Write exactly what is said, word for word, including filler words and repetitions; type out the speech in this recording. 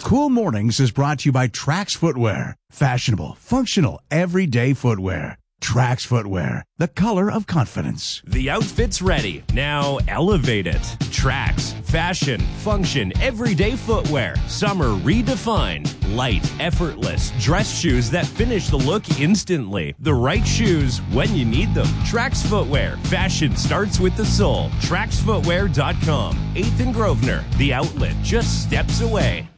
Cool Mornings is brought to you by Trax Footwear. Fashionable, functional, everyday footwear. Trax Footwear, the color of confidence. The outfit's ready. Now elevate it. Trax, fashion, function, everyday footwear. Summer redefined. Light, effortless, dress shoes that finish the look instantly. The right shoes when you need them. Trax Footwear. Fashion starts with the soul. Trax Footwear dot com. eighth and Grosvenor. The outlet just steps away.